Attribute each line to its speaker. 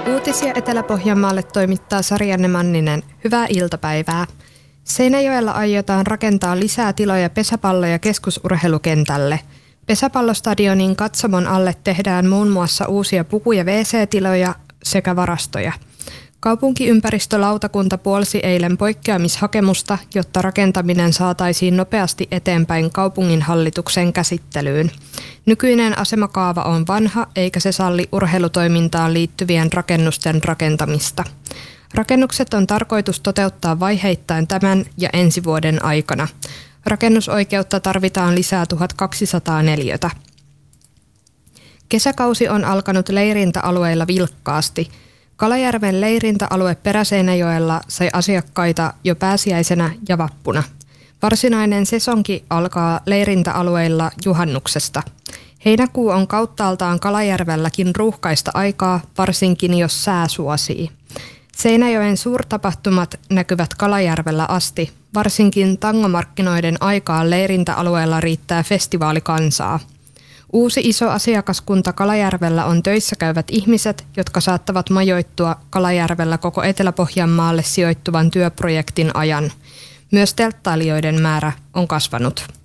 Speaker 1: Uutisia Etelä-Pohjanmaalle toimittaa Sarianne Manninen. Hyvää iltapäivää. Seinäjoella aiotaan rakentaa lisää tiloja pesäpallo- ja keskusurheilukentälle. Pesäpallostadionin katsomon alle tehdään muun muassa uusia puku- ja WC-tiloja sekä varastoja. Kaupunkiympäristölautakunta puolsi eilen poikkeamishakemusta, jotta rakentaminen saataisiin nopeasti eteenpäin kaupunginhallituksen käsittelyyn. Nykyinen asemakaava on vanha, eikä se salli urheilutoimintaan liittyvien rakennusten rakentamista. Rakennukset on tarkoitus toteuttaa vaiheittain tämän ja ensi vuoden aikana. Rakennusoikeutta tarvitaan lisää 1200 neliötä. Kesäkausi on alkanut leirintäalueilla vilkkaasti. Kalajärven leirintäalue Peräseinäjoella sai asiakkaita jo pääsiäisenä ja vappuna. Varsinainen sesonki alkaa leirintäalueilla juhannuksesta. Heinäkuu on kauttaaltaan Kalajärvelläkin ruuhkaista aikaa, varsinkin jos sää suosii. Seinäjoen suurtapahtumat näkyvät Kalajärvellä asti. Varsinkin tangomarkkinoiden aikaan leirintäalueella riittää festivaalikansaa. Uusi iso asiakaskunta Kalajärvellä on töissä käyvät ihmiset, jotka saattavat majoittua Kalajärvellä koko Etelä-Pohjanmaalle sijoittuvan työprojektin ajan. Myös telttailijoiden määrä on kasvanut.